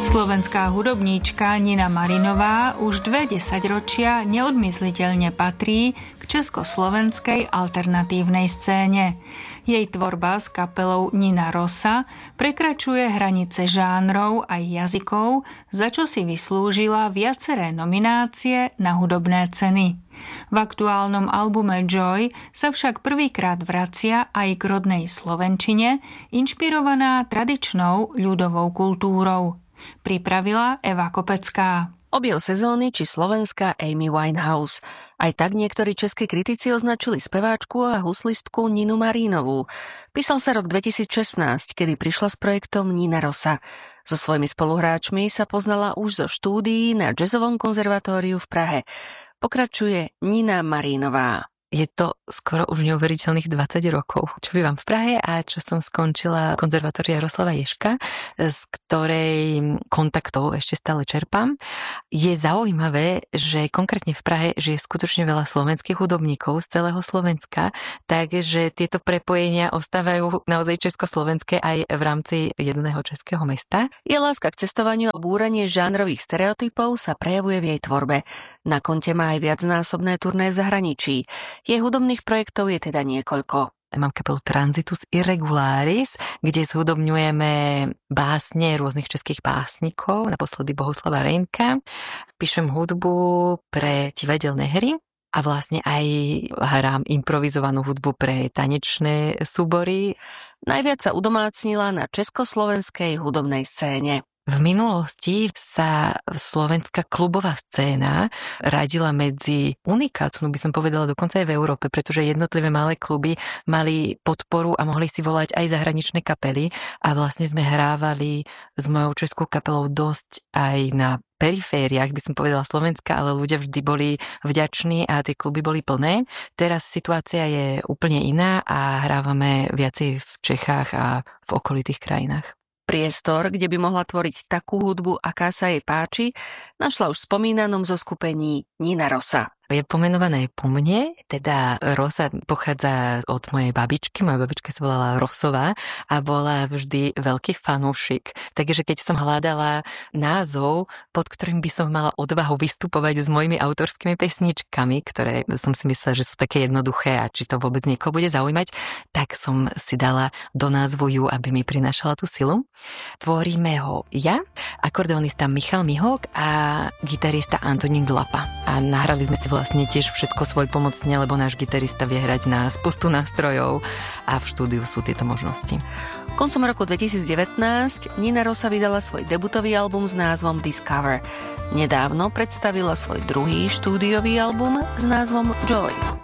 Slovenská hudobníčka Nina Marinová už 2 desaťročia neodmysliteľne patrí k československej alternatívnej scéne. Jej tvorba s kapelou Nina Rosa prekračuje hranice žánrov aj jazykov, za čo si vyslúžila viaceré nominácie na hudobné ceny. V aktuálnom albume Joy sa však prvýkrát vracia aj k rodnej slovenčine, inšpirovaná tradičnou ľudovou kultúrou. Pripravila Eva Kopecká. Objav sezóny či slovenská Amy Winehouse. Aj tak niektorí českí kritici označili speváčku a huslistku Ninu Marinovú. Písal sa rok 2016, kedy prišla s projektom Nina Rosa. So svojimi spoluhráčmi sa poznala už zo štúdií na Jazzovom konzervatóriu v Prahe. Pokračuje Nina Marinová. Je to skoro už neuveriteľných 20 rokov, čo bývam v Prahe a čo som skončila konzervatória Jaroslava Ježka, z ktorej kontaktov ešte stále čerpám. Je zaujímavé, že konkrétne v Prahe žije skutočne veľa slovenských hudobníkov z celého Slovenska, takže tieto prepojenia ostávajú naozaj československé aj v rámci jedného českého mesta. Je láska k cestovaniu a búranie žánrových stereotypov sa prejavuje v jej tvorbe. Na konte má aj viacnásobné turné v zahraničí. Jej hudobných projektov je teda niekoľko. Mám kapelu Transitus Irregularis, kde zhudobňujeme básne rôznych českých básnikov, naposledy Bohuslava Reynka. Píšem hudbu pre divadelné hry a vlastne aj hrám improvizovanú hudbu pre tanečné súbory. Najviac sa udomácnila na československej hudobnej scéne. V minulosti sa slovenská klubová scéna radila medzi unikátnu, by som povedala dokonca aj v Európe, pretože jednotlivé malé kluby mali podporu a mohli si volať aj zahraničné kapely a vlastne sme hrávali s mojou českou kapelou dosť aj na perifériách, by som povedala Slovenska, ale ľudia vždy boli vďační a tie kluby boli plné. Teraz situácia je úplne iná a hrávame viacej v Čechách a v okolitých krajinách. Priestor, kde by mohla tvoriť takú hudbu, aká sa jej páči, našla už v spomínanom zoskupení Nina Rosa. Je pomenované po mne, teda Rosa pochádza od mojej babičky, moja babička sa volala Rosová a bola vždy veľký fanúšik. Takže keď som hľadala názov, pod ktorým by som mala odvahu vystupovať s mojimi autorskými pesničkami, ktoré som si myslela, že sú také jednoduché a či to vôbec niekoho bude zaujímať, tak som si dala do názvu ju, aby mi prinášala tú silu. Tvoríme ho ja, akordeonista Michal Mihok a gitarista Antonín Dlapa. A nahrali sme si vlastne tiež všetko svojpomocne, lebo náš gitarista vie hrať na spustu nástrojov a v štúdiu sú tieto možnosti. Koncom roku 2019 Nina Rosa vydala svoj debutový album s názvom Discover. Nedávno predstavila svoj druhý štúdiový album s názvom Joy.